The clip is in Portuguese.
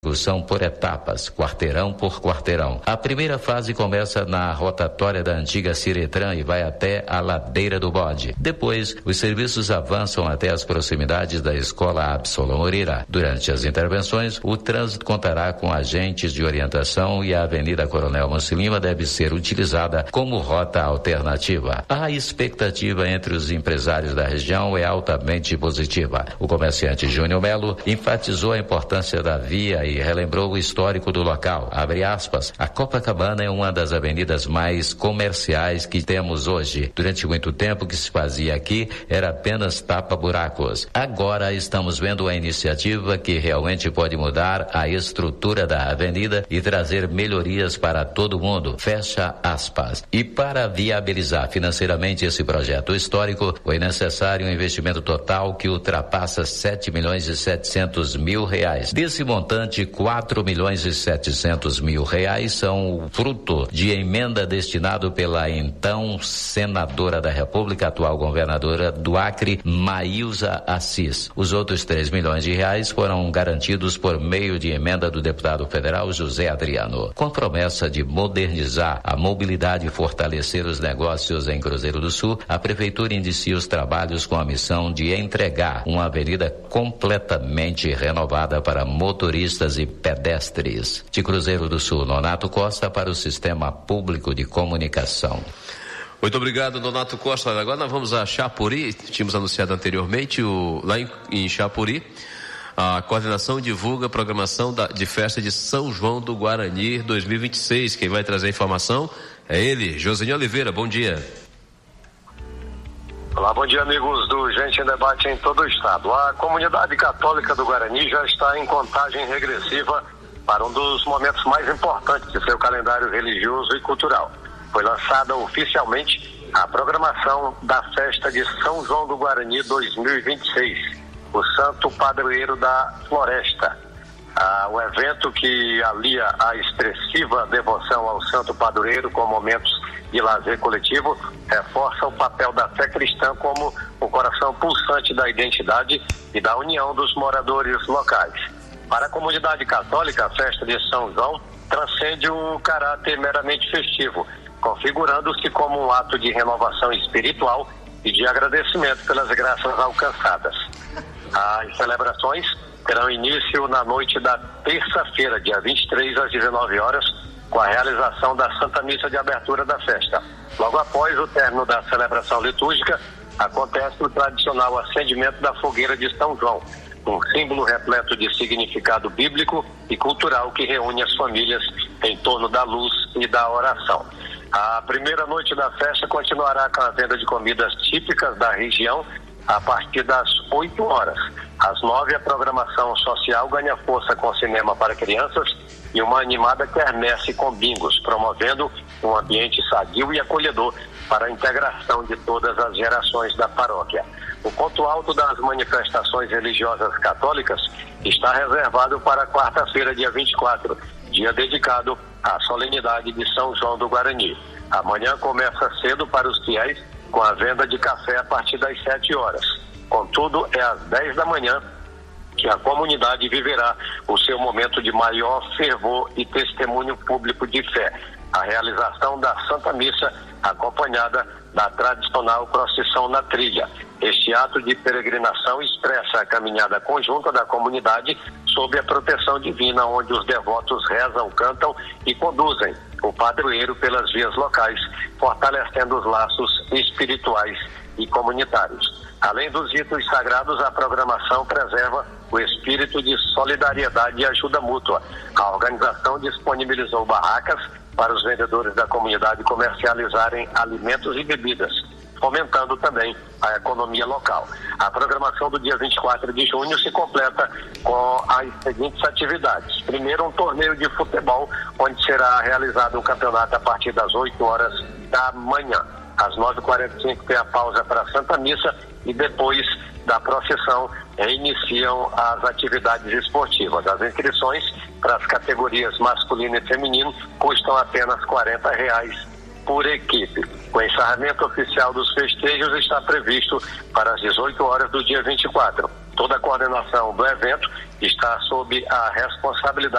São por etapas, quarteirão por quarteirão. A primeira fase começa na rotatória da antiga Ciretran e vai até a Ladeira do Bode. Depois, os serviços avançam até as proximidades da Escola Absolom Moreira. Durante as intervenções, o trânsito contará com agentes de orientação e a Avenida Coronel Monte Lima deve ser utilizada como rota alternativa. A expectativa entre os empresários da região é altamente positiva. O comerciante Júnior Melo enfatizou a importância da via e relembrou o histórico do local. Abre aspas, a Copacabana é uma das avenidas mais comerciais que temos hoje. Durante muito tempo o que se fazia aqui era apenas tapa-buracos. Agora estamos vendo a iniciativa que realmente pode mudar a estrutura da avenida e trazer melhorias para todo mundo. Fecha aspas. E para viabilizar financeiramente esse projeto histórico, foi necessário um investimento total que ultrapassa 7.700.000 reais. Desse montante, 4.700.000 reais são fruto de emenda destinado pela então senadora da República, atual governadora do Acre, Maílza Assis. Os outros 3 milhões de reais foram garantidos por meio de emenda do deputado federal José Adriano. Com a promessa de modernizar a mobilidade e fortalecer os negócios em Cruzeiro do Sul, a prefeitura inicia os trabalhos com a missão de entregar uma avenida completamente renovada para motoristas e pedestres. De Cruzeiro do Sul, Nonato Costa para o Sistema Público de Comunicação. Muito obrigado, Nonato Costa. Agora nós vamos a Chapuri. Tínhamos anunciado anteriormente lá em Chapuri. A coordenação divulga a programação de festa de São João do Guarani 2026. Quem vai trazer a informação é ele, Josenio Oliveira. Bom dia. Olá, bom dia, amigos do Gente em Debate em todo o estado. A comunidade católica do Guarani já está em contagem regressiva para um dos momentos mais importantes de seu calendário religioso e cultural. Foi lançada oficialmente a programação da festa de São João do Guarani 2026, o Santo Padroeiro da Floresta. O evento que alia a expressiva devoção ao Santo Padroeiro com momentos de lazer coletivo reforça o papel da fé cristã como o coração pulsante da identidade e da união dos moradores locais. Para a comunidade católica, a festa de São João transcende o caráter meramente festivo, configurando-se como um ato de renovação espiritual e de agradecimento pelas graças alcançadas. As celebrações terão início na noite da terça-feira, dia 23 às 19 horas, com a realização da Santa Missa de abertura da festa. Logo após o término da celebração litúrgica, acontece o tradicional acendimento da fogueira de São João, um símbolo repleto de significado bíblico e cultural que reúne as famílias em torno da luz e da oração. A primeira noite da festa continuará com a venda de comidas típicas da região a partir das 8 horas. Às 9, a programação social ganha força com cinema para crianças e uma animada quermesse com bingos, promovendo um ambiente sadio e acolhedor para a integração de todas as gerações da paróquia. O ponto alto das manifestações religiosas católicas está reservado para quarta-feira, dia 24, dia dedicado à solenidade de São João do Guarani. Amanhã começa cedo para os fiéis, com a venda de café a partir das 7 horas. Contudo, é às 10 da manhã que a comunidade viverá o seu momento de maior fervor e testemunho público de fé, a realização da Santa Missa, acompanhada da tradicional procissão na trilha. Este ato de peregrinação expressa a caminhada conjunta da comunidade sob a proteção divina, onde os devotos rezam, cantam e conduzem o padroeiro pelas vias locais, fortalecendo os laços espirituais e comunitários. Além dos ritos sagrados, a programação preserva o espírito de solidariedade e ajuda mútua. A organização disponibilizou barracas para os vendedores da comunidade comercializarem alimentos e bebidas, fomentando também a economia local. A programação do dia 24 de junho se completa com as seguintes atividades. Primeiro, um torneio de futebol, onde será realizado um campeonato a partir das 8 horas da manhã. Às 9h45 tem a pausa para a Santa Missa e depois da procissão iniciam as atividades esportivas. As inscrições para as categorias masculino e feminino custam apenas R$40 por equipe. O encerramento oficial dos festejos está previsto para as 18 horas do dia 24. Toda a coordenação do evento está sob a responsabilidade